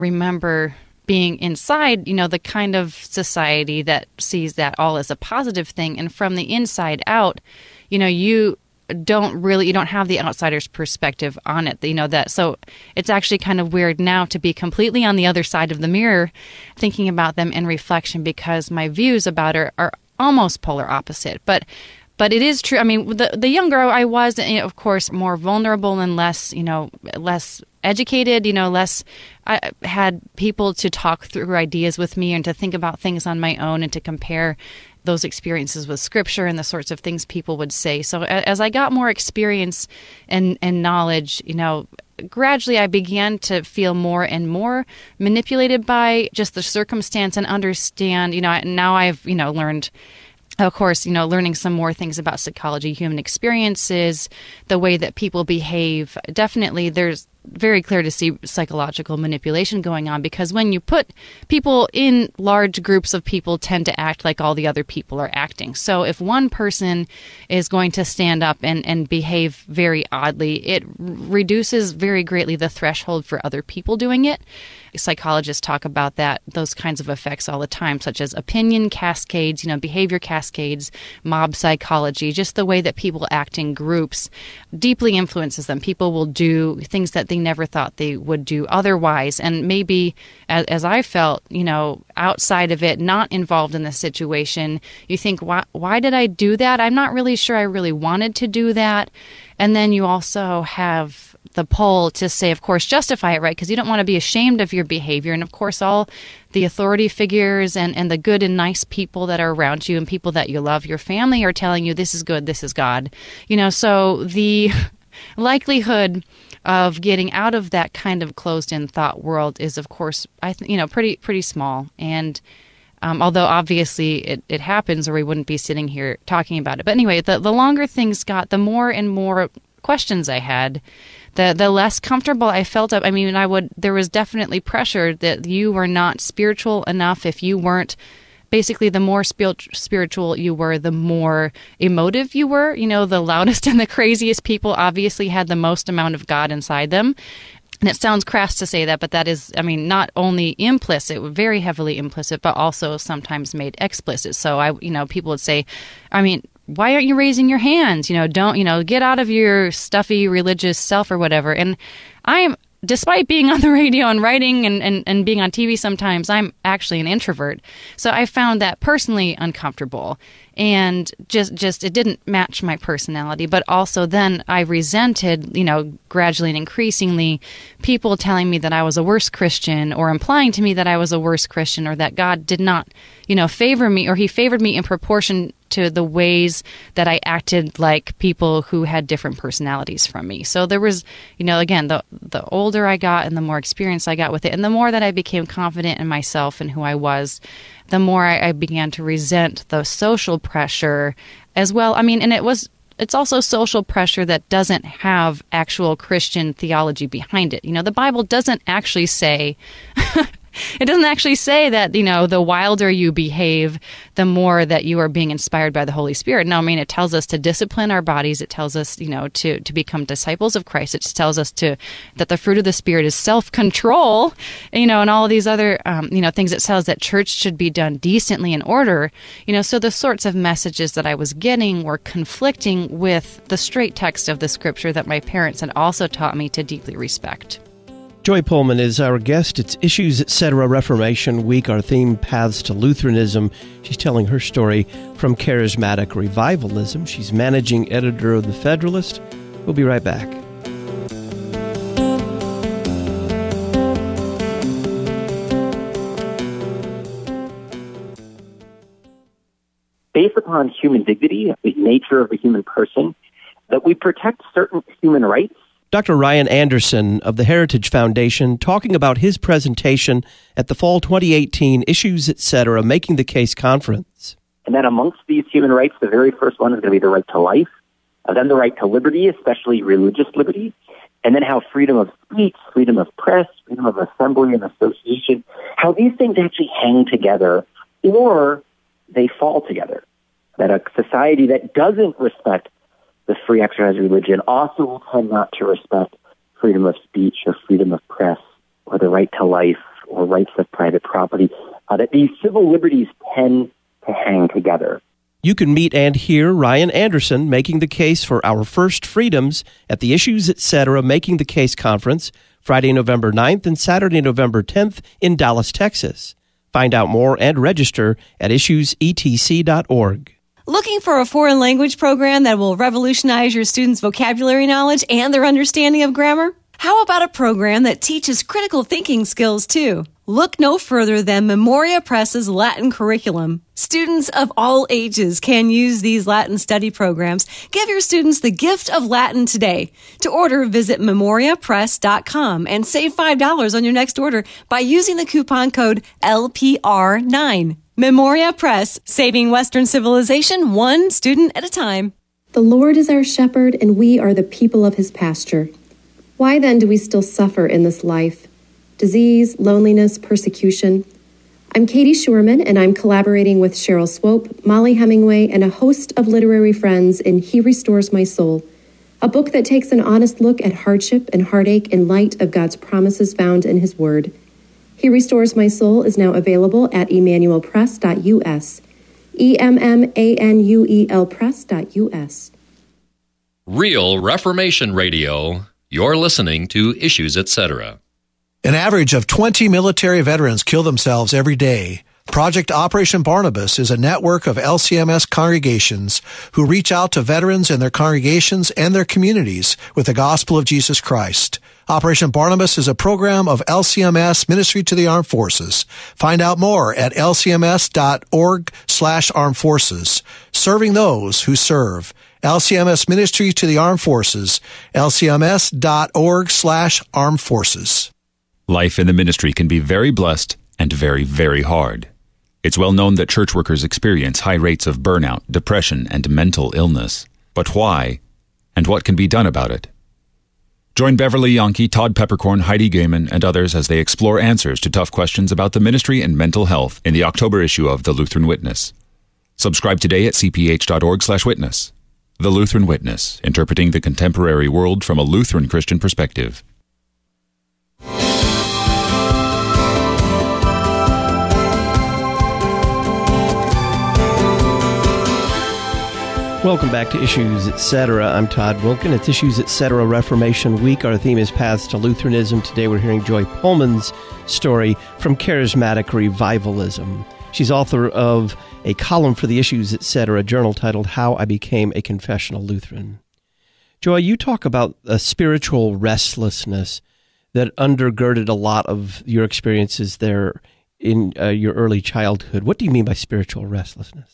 remember being inside, the kind of society that sees that all as a positive thing. And from the inside out, you don't have the outsider's perspective on it, so it's actually kind of weird now to be completely on the other side of the mirror, thinking about them in reflection, because my views about her are almost polar opposite. But it is true. I mean, the younger I was, of course, more vulnerable and less educated, I had people to talk through ideas with me and to think about things on my own and to compare those experiences with Scripture and the sorts of things people would say. So as I got more experience and knowledge, gradually I began to feel more and more manipulated by just the circumstance and understand, now I've, learned, of course, learning some more things about psychology, human experiences, the way that people behave. Definitely there's very clear to see psychological manipulation going on, because when you put people in large groups of people tend to act like all the other people are acting. So if one person is going to stand up and behave very oddly, it reduces very greatly the threshold for other people doing it. Psychologists talk about those kinds of effects all the time, such as opinion cascades, behavior cascades, mob psychology. Just the way that people act in groups deeply influences them. People will do things that they never thought they would do otherwise. And maybe, as I felt, outside of it, not involved in the situation, you think, why did I do that? I'm not really sure I really wanted to do that. And then you also have the pull to say, of course, justify it, right? Because you don't want to be ashamed of your behavior. And of course, all the authority figures and the good and nice people that are around you and people that you love, your family, are telling you this is good, this is God. So the likelihood of getting out of that kind of closed-in thought world is, of course, pretty small. And although obviously it happens, or we wouldn't be sitting here talking about it. But anyway, the longer things got, the more and more questions I had, the less comfortable I felt. There was definitely pressure that you were not spiritual enough. If you weren't, basically, the more spiritual you were, the more emotive you were. The loudest and the craziest people obviously had the most amount of God inside them. And it sounds crass to say that, but that is, not only implicit, very heavily implicit, but also sometimes made explicit. So people would say, why aren't you raising your hands? Don't, get out of your stuffy religious self or whatever. And despite being on the radio and writing and being on TV sometimes, I'm actually an introvert. So I found that personally uncomfortable. And just it didn't match my personality. But also then I resented, gradually and increasingly, people telling me that I was a worse Christian, or implying to me that I was a worse Christian, or that God did not, favor me, or he favored me in proportion to the ways that I acted like people who had different personalities from me. So there was, again, the older I got and the more experience I got with it, and the more that I became confident in myself and who I was, the more I began to resent the social pressure as well. And it's also social pressure that doesn't have actual Christian theology behind it. The Bible doesn't actually say It doesn't actually say that, the wilder you behave, the more that you are being inspired by the Holy Spirit. No, it tells us to discipline our bodies. It tells us, to become disciples of Christ. It tells us that the fruit of the Spirit is self-control, and all of these other, things. It tells that church should be done decently in order, so the sorts of messages that I was getting were conflicting with the straight text of the Scripture that my parents had also taught me to deeply respect. Joy Pullman is our guest. It's Issues, Etc. Reformation Week, our theme, Paths to Lutheranism. She's telling her story from charismatic revivalism. She's managing editor of The Federalist. We'll be right back. Based upon human dignity, the nature of the human person, that we protect certain human rights. Dr. Ryan Anderson of the Heritage Foundation talking about his presentation at the Fall 2018 Issues, Etc. Making the Case Conference. And then amongst these human rights, the very first one is going to be the right to life, then the right to liberty, especially religious liberty, and then how freedom of speech, freedom of press, freedom of assembly and association, how these things actually hang together or they fall together. That a society that doesn't respect the free exercise of religion also will tend not to respect freedom of speech or freedom of press or the right to life or rights of private property, that these civil liberties tend to hang together. You can meet and hear Ryan Anderson making the case for our first freedoms at the Issues Etc. Making the Case Conference, Friday, November 9th and Saturday, November 10th in Dallas, Texas. Find out more and register at issuesetc.org. Looking for a foreign language program that will revolutionize your students' vocabulary knowledge and their understanding of grammar? How about a program that teaches critical thinking skills too? Look no further than Memoria Press's Latin curriculum. Students of all ages can use these Latin study programs. Give your students the gift of Latin today. To order, visit memoriapress.com and save $5 on your next order by using the coupon code LPR9. Memoria Press, saving Western civilization one student at a time. The Lord is our shepherd, and we are the people of his pasture. Why then do we still suffer in this life? Disease, loneliness, persecution. I'm Katie Schurman, and I'm collaborating with Cheryl Swope, Molly Hemingway, and a host of literary friends in He Restores My Soul, a book that takes an honest look at hardship and heartache in light of God's promises found in his word. He Restores My Soul is now available at emmanuelpress.us, EMMANUEL Real Reformation Radio. You're listening to Issues Etc. An average of 20 military veterans kill themselves every day. Project Operation Barnabas is a network of LCMS congregations who reach out to veterans and their congregations and their communities with the gospel of Jesus Christ. Operation Barnabas is a program of LCMS Ministry to the Armed Forces. Find out more at lcms.org/armed forces. Serving those who serve. LCMS Ministry to the Armed Forces, lcms.org/armed forces. Life in the ministry can be very blessed and very, very hard. It's well known that church workers experience high rates of burnout, depression, and mental illness. But why? And what can be done about it? Join Beverly Yankee, Todd Peppercorn, Heidi Gaiman, and others as they explore answers to tough questions about the ministry and mental health in the October issue of The Lutheran Witness. Subscribe today at cph.org/witness. The Lutheran Witness, interpreting the contemporary world from a Lutheran Christian perspective. Welcome back to Issues Etc. I'm Todd Wilken. It's Issues Etc. Reformation Week. Our theme is Paths to Lutheranism. Today we're hearing Joy Pullman's story from Charismatic Revivalism. She's author of a column for the Issues Etc. journal titled How I Became a Confessional Lutheran. Joy, you talk about a spiritual restlessness that undergirded a lot of your experiences there in your early childhood. What do you mean by spiritual restlessness?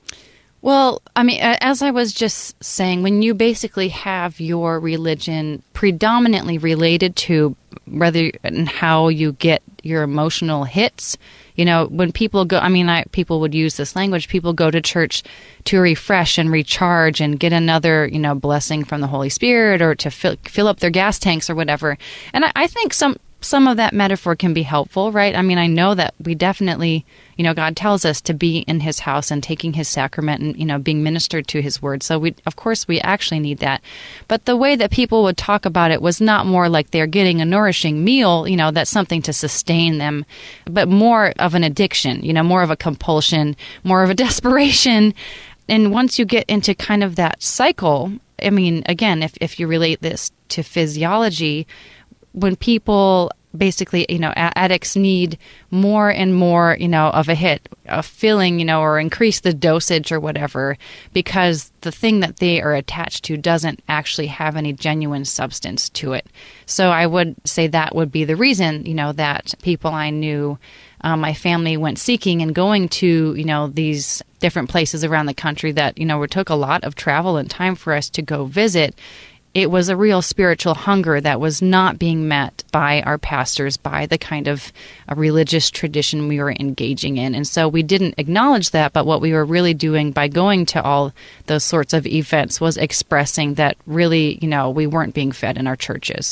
Well, I mean, as I was just saying, when you basically have your religion predominantly related to whether and how you get your emotional hits, you know, when people go, people would use this language, people go to church to refresh and recharge and get another, blessing from the Holy Spirit or to fill up their gas tanks or whatever. And I think some of that metaphor can be helpful, right? I mean, I know that we definitely, God tells us to be in his house and taking his sacrament and, being ministered to his word. So we actually need that. But the way that people would talk about it was not more like they're getting a nourishing meal, that's something to sustain them, but more of an addiction, more of a compulsion, more of a desperation. And once you get into kind of that cycle, I mean, again, if you relate this to physiology, when people basically, addicts need more and more, of a hit, a filling, or increase the dosage or whatever, because the thing that they are attached to doesn't actually have any genuine substance to it. So I would say that would be the reason, that people I knew, my family went seeking and going to, these different places around the country that, it took a lot of travel and time for us to go visit. It was a real spiritual hunger that was not being met by our pastors, by the kind of religious tradition we were engaging in. And so we didn't acknowledge that, but what we were really doing by going to all those sorts of events was expressing that really, we weren't being fed in our churches.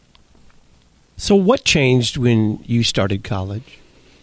So what changed when you started college?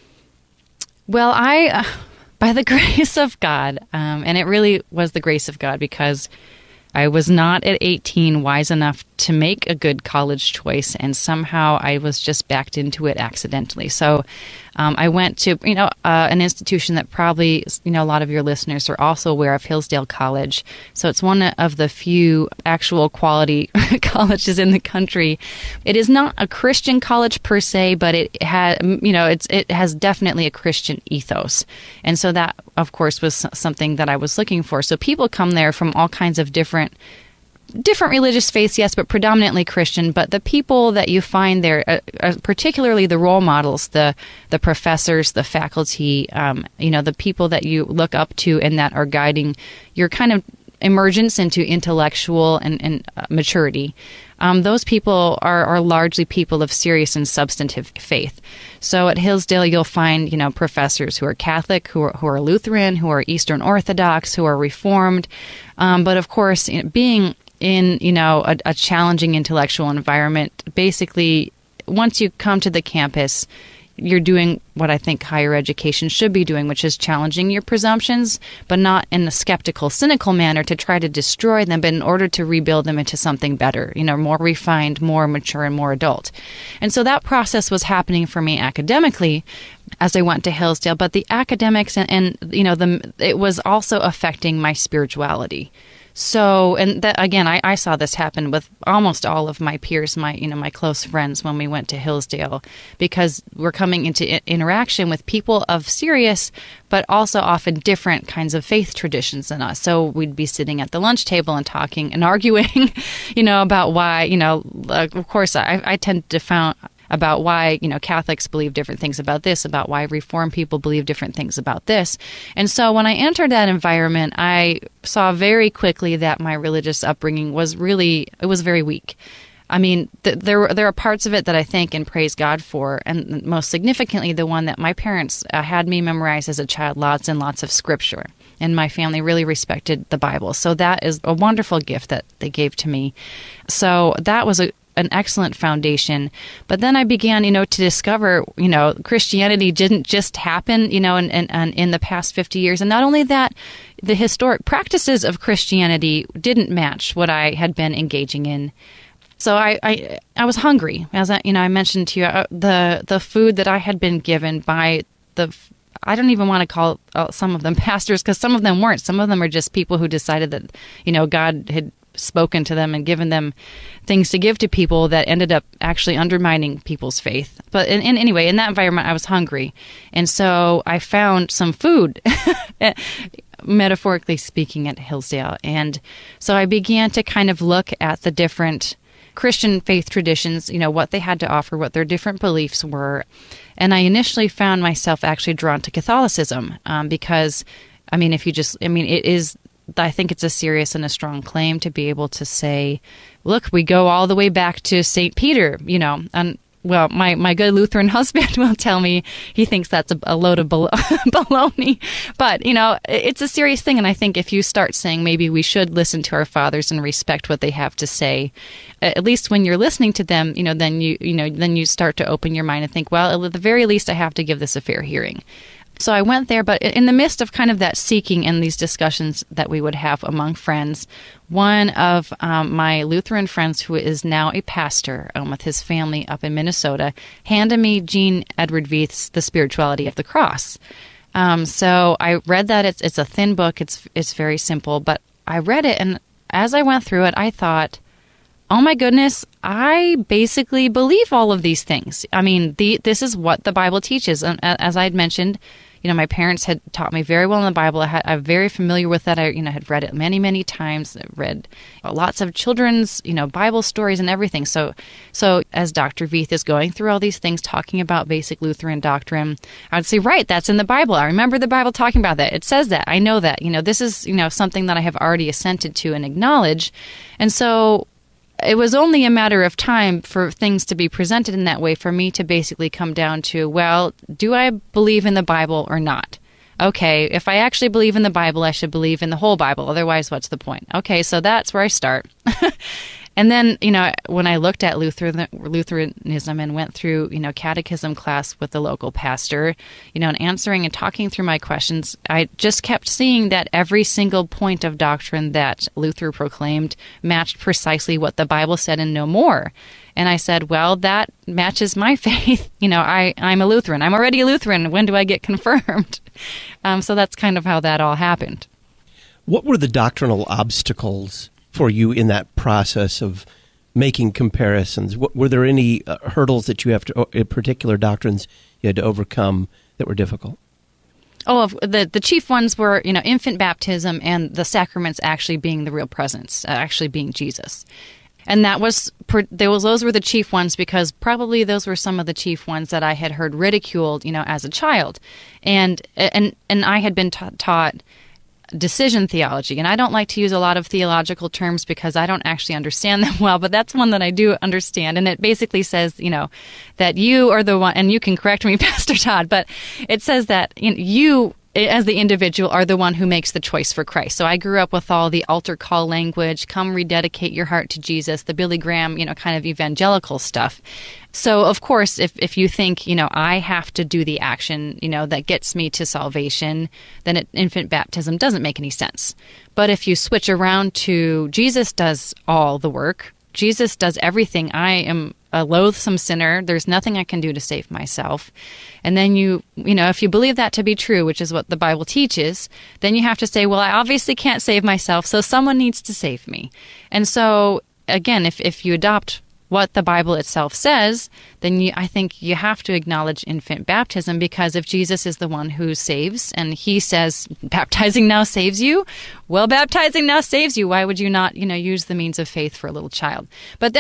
Well, by the grace of God, and it really was the grace of God, because I was not at 18 wise enough to make a good college choice, and somehow I was just backed into it accidentally. So I went to, an institution that probably, a lot of your listeners are also aware of, Hillsdale College. So it's one of the few actual quality colleges in the country. It is not a Christian college per se, but it has, it has definitely a Christian ethos. And so that, of course, was something that I was looking for. So people come there from all kinds of different religious faiths, yes, but predominantly Christian. But the people that you find there, particularly the role models, the professors, the faculty, the people that you look up to and that are guiding your kind of emergence into intellectual and maturity. Those people are largely people of serious and substantive faith. So at Hillsdale, you'll find, professors who are Catholic, who are Lutheran, who are Eastern Orthodox, who are Reformed. But of course, being in, a challenging intellectual environment, basically, once you come to the campus, you're doing what I think higher education should be doing, which is challenging your presumptions, but not in a skeptical, cynical manner to try to destroy them, but in order to rebuild them into something better, more refined, more mature, and more adult. And so that process was happening for me academically as I went to Hillsdale, but the academics it was also affecting my spirituality. So, and that, again, I saw this happen with almost all of my peers, my close friends when we went to Hillsdale, because we're coming into interaction with people of serious, but also often different kinds of faith traditions than us. So we'd be sitting at the lunch table and talking and arguing, about why, of course, I tend to found about why, Catholics believe different things about this, about why Reformed people believe different things about this. And so when I entered that environment, I saw very quickly that my religious upbringing was very weak. I mean, there are parts of it that I thank and praise God for, and most significantly, the one that my parents had me memorize as a child, lots and lots of scripture. And my family really respected the Bible. So that is a wonderful gift that they gave to me. So that was an excellent foundation. But then I began, to discover, Christianity didn't just happen, in the past 50 years. And not only that, the historic practices of Christianity didn't match what I had been engaging in. So I was hungry, as I mentioned to you, the food that I had been given by I don't even want to call some of them pastors, because some of them weren't. Some of them are just people who decided that, God had spoken to them and given them things to give to people that ended up actually undermining people's faith. But anyway, in that environment, I was hungry. And so I found some food, metaphorically speaking, at Hillsdale. And so I began to kind of look at the different Christian faith traditions, what they had to offer, what their different beliefs were. And I initially found myself actually drawn to Catholicism because, it is, I think it's a serious and a strong claim to be able to say, look, we go all the way back to St. Peter, and well, my good Lutheran husband will tell me he thinks that's a load of baloney. But, it's a serious thing. And I think if you start saying maybe we should listen to our fathers and respect what they have to say, at least when you're listening to them, then you start to open your mind and think, well, at the very least, I have to give this a fair hearing. So I went there, but in the midst of kind of that seeking and these discussions that we would have among friends, one of my Lutheran friends, who is now a pastor with his family up in Minnesota, handed me Jean Edward Veith's The Spirituality of the Cross. So I read that. It's a thin book. It's very simple, but I read it, and as I went through it, I thought, oh my goodness, I basically believe all of these things. I mean, this is what the Bible teaches. And as I had mentioned, my parents had taught me very well in the Bible. I'm very familiar with that. I, had read it many, many times. I read lots of children's, Bible stories and everything. So as Dr. Veith is going through all these things, talking about basic Lutheran doctrine, I would say, right, that's in the Bible. I remember the Bible talking about that. It says that. I know that. This is, something that I have already assented to and acknowledged. And so it was only a matter of time for things to be presented in that way for me to basically come down to, well, do I believe in the Bible or not? Okay, if I actually believe in the Bible, I should believe in the whole Bible. Otherwise, what's the point? Okay, so that's where I start. And then, when I looked at Lutheranism and went through, catechism class with the local pastor, and answering and talking through my questions, I just kept seeing that every single point of doctrine that Luther proclaimed matched precisely what the Bible said and no more. And I said, well, that matches my faith. I'm a Lutheran. I'm already a Lutheran. When do I get confirmed? So that's kind of how that all happened. What were the doctrinal obstacles for you in that process of making comparisons? Were there any hurdles that you have to, in particular doctrines, you had to overcome that were difficult? Oh, the chief ones were, infant baptism and the sacraments actually being the real presence, actually being Jesus. And those were the chief ones because probably those were some of the chief ones that I had heard ridiculed, as a child. And I had been taught decision theology. And I don't like to use a lot of theological terms because I don't actually understand them well, but that's one that I do understand. And it basically says, that you are the one, and you can correct me, Pastor Todd, but it says that you, as the individual, are the one who makes the choice for Christ. So I grew up with all the altar call language, come rededicate your heart to Jesus, the Billy Graham, kind of evangelical stuff. So, of course, if you think, I have to do the action, that gets me to salvation, then infant baptism doesn't make any sense. But if you switch around to Jesus does all the work, Jesus does everything. I am a loathsome sinner. There's nothing I can do to save myself. And then if you believe that to be true, which is what the Bible teaches, then you have to say, well, I obviously can't save myself, so someone needs to save me. And so, again, if you adopt what the Bible itself says, then I think you have to acknowledge infant baptism, because if Jesus is the one who saves and he says baptizing now saves you, well, baptizing now saves you. Why would you not, use the means of faith for a little child? But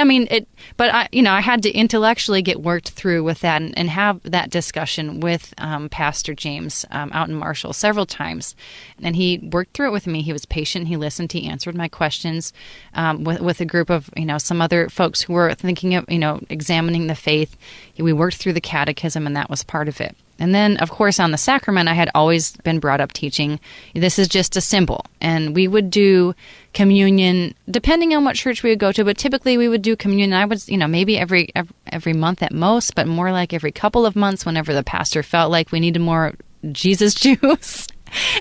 I had to intellectually get worked through with that and have that discussion with Pastor James out in Marshall several times. And he worked through it with me. He was patient. He listened. He answered my questions with a group of, some other folks who were thinking of, examining the faith. We worked through the catechism, and that was part of it. And then, of course, on the sacrament, I had always been brought up teaching, this is just a symbol. And we would do communion, depending on what church we would go to, but typically we would do communion. I would, maybe every month at most, but more like every couple of months whenever the pastor felt like we needed more Jesus juice.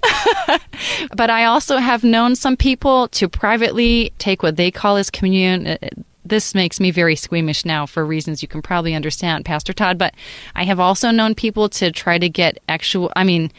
But I also have known some people to privately take what they call as communion. This makes me very squeamish now for reasons you can probably understand, Pastor Todd, but I have also known people to try to get extra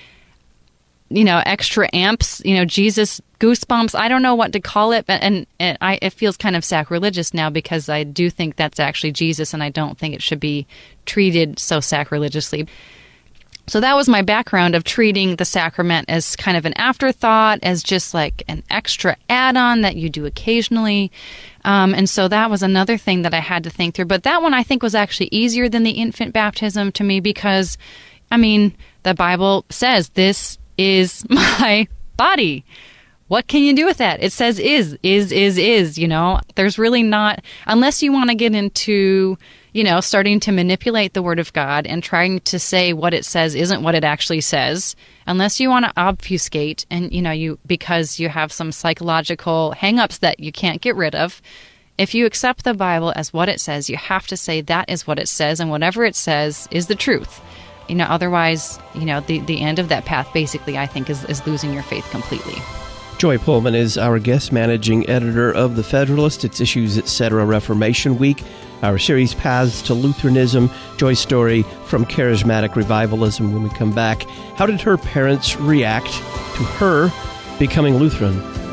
amps, Jesus goosebumps. I don't know what to call it, and it feels kind of sacrilegious now because I do think that's actually Jesus, and I don't think it should be treated so sacrilegiously. So that was my background of treating the sacrament as kind of an afterthought, as just like an extra add-on that you do occasionally. And so that was another thing that I had to think through. But that one I think was actually easier than the infant baptism to me because, the Bible says, this is my body. What can you do with that? It says is. There's really not, unless you want to get into, starting to manipulate the Word of God and trying to say what it says isn't what it actually says, unless you want to obfuscate and, because you have some psychological hang-ups that you can't get rid of. If you accept the Bible as what it says, you have to say that is what it says, and whatever it says is the truth. Otherwise, the end of that path basically, I think, is losing your faith completely. Joy Pullman is our guest managing editor of The Federalist. It's Issues Etc. Reformation Week, our series Paths to Lutheranism. Joy's story from charismatic revivalism. When we come back, how did her parents react to her becoming Lutheran?